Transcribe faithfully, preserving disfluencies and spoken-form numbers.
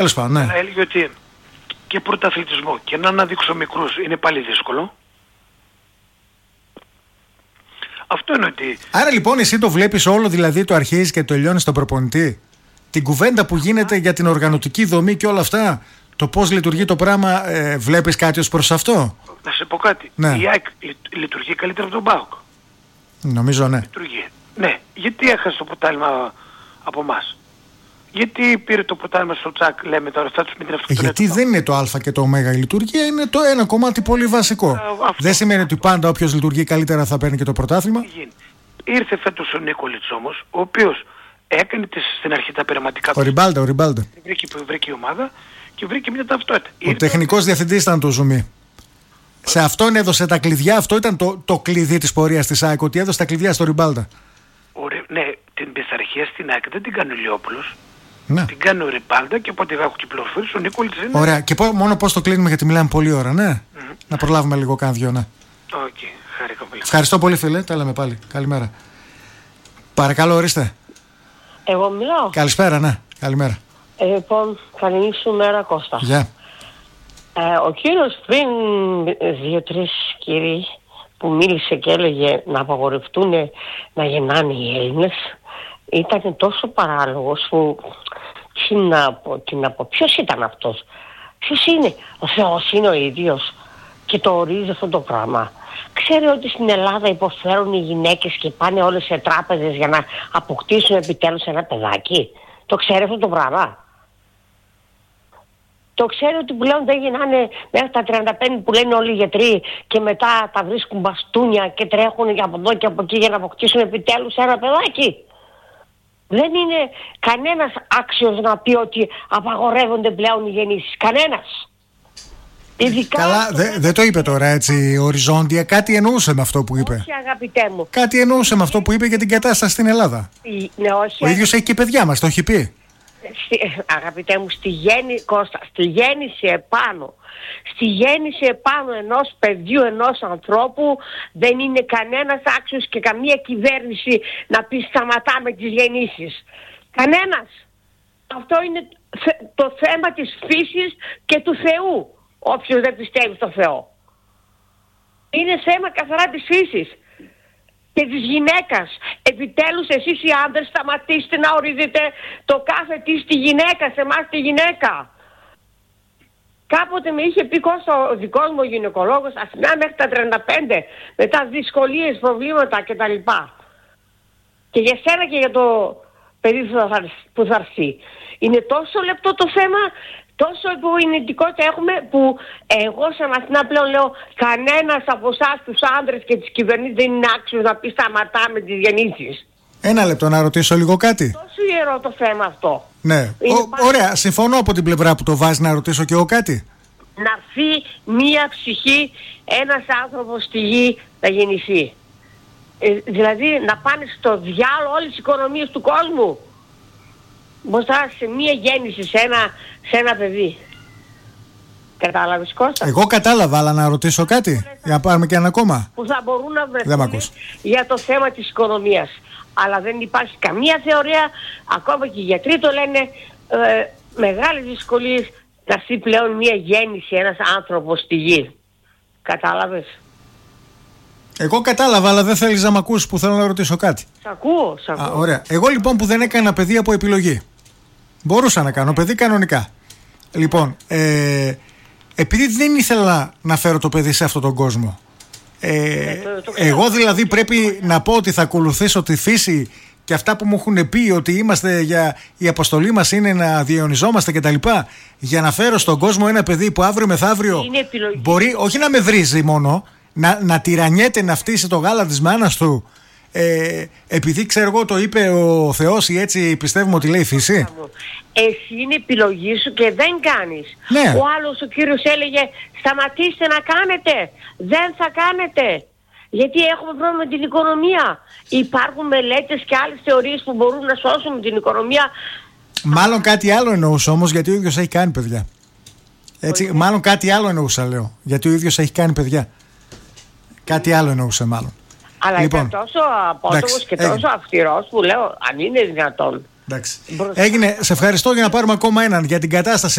Τέλος πάντων, ναι. Έλεγε ότι και πρωταθλητισμό και να αναδείξω μικρούς είναι πάλι δύσκολο. Αυτό είναι ότι... Άρα λοιπόν εσύ το βλέπεις όλο, δηλαδή το αρχίζεις και το τελειώνεις στον προπονητή. Την κουβέντα που γίνεται για την οργανωτική δομή και όλα αυτά, το πώς λειτουργεί το πράγμα, ε, βλέπεις κάτι ως προς αυτό? Να σε πω κάτι. Ναι. Η ΑΕΚ λειτουργεί καλύτερα από τον ΠΑΟΚ. Νομίζω ναι. Λειτουργεί. Ναι. Γιατί έχασε το πρωτάθλημα από εμάς? Γιατί πήρε το πρωτάθλημα στο τσακ, λέμε τώρα, θα τους μην την αυτοκίνητα. Γιατί δεν είναι το Α και το Ω η λειτουργία, είναι το ένα κομμάτι πολύ βασικό. Α, δεν σημαίνει ότι πάντα όποιος λειτουργεί καλύτερα θα παίρνει και το πρωτάθλημα. Ήρθε φέτος ο Νίκολιτς όμως, ο οποίος έκανε τις, στην αρχή τα πειραματικά του. Ο Ριμπάλτα, ο Ριμπάλτα. Βρήκε, βρήκε η ομάδα και βρήκε μια ταυτότητα. Ο Ήρθε... τεχνικός διευθυντής ήταν το Ζουμί. Σε αυτόν έδωσε τα κλειδιά, αυτό ήταν το, το κλειδί της πορείας της ΑΕΚ, ότι έδωσε τα κλειδιά στο Ριμπάλτα. Ναι, την πειθαρχία στην ΑΕΚ δεν την κάνει ο Λιόπουλος. Ναι. Την κάνει ο Ριμπάλτα και από ό,τι έχω και πληροφορίες ο Νίκολιτς είναι... Ωραία, και πό, μόνο πώς το κλείνουμε γιατί μιλάμε πολλή ώρα, ναι. Mm-hmm. Να προλάβουμε λίγο κάνα δυο, ναι. Οκ, okay, χαρικά πολύ. Ευχαριστώ πολύ φίλε, τα λέμε πάλι. Καλημέρα. Παρακαλώ, ορίστε. Εγώ μιλάω. Καλησπέρα, ναι. Καλημέρα. Ε, λοιπόν, καλή σου μέρα, Κώστα. Γεια. Yeah. Ε, ο κύριος πριν δύο-τρεις κύριοι που μίλησε και έλεγε να απαγορευτούν να γεννάνε οι Έλληνες, ήταν τόσο παράλογος που τι να πω, τι να πω, ποιος ήταν αυτός? Ποιος είναι? Ο Θεός είναι ο ίδιος και το ορίζει αυτό το πράγμα. Ξέρει ότι στην Ελλάδα υποφέρουν οι γυναίκες και πάνε όλες σε τράπεζες για να αποκτήσουν επιτέλους ένα παιδάκι? Το ξέρει αυτό το πράγμα? Το ξέρει ότι πλέον δεν γεννάνε μέχρι τα τριάντα πέντε που λένε όλοι οι γιατροί και μετά τα βρίσκουν μπαστούνια και τρέχουν από εδώ και από εκεί για να αποκτήσουν επιτέλους ένα παιδάκι? Δεν είναι κανένας άξιος να πει ότι απαγορεύονται πλέον οι γεννήσεις. Κανένας. Ειδικά καλά, δεν δε το είπε τώρα έτσι οριζόντια. Κάτι εννοούσε με αυτό που είπε. Όχι, αγαπητέ μου. Κάτι εννοούσε με αυτό που είπε για την κατάσταση στην Ελλάδα. Ναι, όχι. Ο ίδιος έχει και παιδιά μας, το έχει πει. Στη, αγαπητέ μου, στη, γέννη, Κώστα, στη γέννηση επάνω, στη γέννηση επάνω ενός παιδιού, ενός ανθρώπου, δεν είναι κανένας άξιος και καμία κυβέρνηση να πει σταματάμε τις γεννήσεις. Κανένας. Αυτό είναι το θέμα της φύσης και του Θεού, όποιος δεν πιστεύει στο Θεό. Είναι θέμα καθαρά της φύσης και της γυναίκας. Επιτέλους εσείς οι άντρες σταματήστε να ορίζετε το κάθε τι στη γυναίκα, σε εμάς τη γυναίκα. Κάποτε με είχε πει Κώστα ο δικός μου ο γυναικολόγος, Αθηνά μέχρι τα τριάντα πέντε, μετά δυσκολίες, προβλήματα κτλ. Και για σένα και για το παιδί που θα έρθει. Είναι τόσο λεπτό το θέμα, τόσο υπογεννητικότητα έχουμε που εγώ σαν Αθηνά πλέον λέω κανένας από εσάς τους άντρες και τις κυβερνήσεις δεν είναι άξιος να πει σταματάμε τις γεννήσεις. Ένα λεπτό να ρωτήσω λίγο κάτι. Τόσο ιερό το θέμα αυτό. Ναι, Ο, πάρα... ωραία, συμφωνώ από την πλευρά που το βάζει, να ρωτήσω και εγώ κάτι. Να έρθει μία ψυχή, ένας άνθρωπος στη γη να γεννηθεί. Ε, δηλαδή να πάνε στο διάλογο όλες τις οικονομίες του κόσμου μπροστά σε μία γέννηση, σε ένα, σε ένα παιδί. Κατάλαβες, Κώστα? Εγώ κατάλαβα, αλλά να ρωτήσω κάτι θα... για να πάρουμε και ένα ακόμα. Που θα μπορούν να βρεθούν για το θέμα της οικονομίας. Αλλά δεν υπάρχει καμία θεωρία, ακόμα και οι γιατροί το λένε, ε, μεγάλες δυσκολίες να έρθει πλέον μία γέννηση, ένας άνθρωπος στη γη. Κατάλαβες? Εγώ κατάλαβα, αλλά δεν θέλεις να μ' ακούσεις που θέλω να ρωτήσω κάτι. Σ' ακούω, σ' ακούω. Α, ωραία. Εγώ λοιπόν που δεν έκανα παιδί από επιλογή. Μπορούσα να κάνω παιδί κανονικά. Λοιπόν, ε, επειδή δεν ήθελα να φέρω το παιδί σε αυτόν τον κόσμο. Ε, ε, το, το εγώ δηλαδή πρέπει να πω ότι θα ακολουθήσω τη φύση και αυτά που μου έχουν πει ότι είμαστε για, η αποστολή μας είναι να διαιωνιζόμαστε κτλ. Για να φέρω στον κόσμο ένα παιδί που αύριο μεθαύριο μπορεί όχι να με βρίζει μόνο, να, να τυραννιέται, να φτύσει το γάλα της μάνας του, ε, επειδή ξέρω εγώ το είπε ο Θεός ή έτσι πιστεύουμε ότι λέει η φύση. Εσύ είναι επιλογή σου και δεν κάνεις. Ναι. Ο άλλος ο κύριος έλεγε σταματήστε να κάνετε, δεν θα κάνετε, γιατί έχουμε πρόβλημα με την οικονομία. Υπάρχουν μελέτες και άλλες θεωρίες που μπορούν να σώσουν την οικονομία. Μάλλον κάτι άλλο εννοούσε όμως, γιατί ο ίδιος έχει κάνει παιδιά. Έτσι, Πολύ μάλλον κάτι άλλο εννοούσα, λέω, γιατί ο ίδιος έχει κάνει παιδιά. Κάτι άλλο εννοούσε μάλλον. Αλλά λοιπόν, ήταν τόσο απότομος και τόσο αυστηρός που λέω, αν είναι δυνατόν. Εντάξει. Έγινε. Σε ευχαριστώ για να πάρουμε ακόμα έναν για την κατάσταση.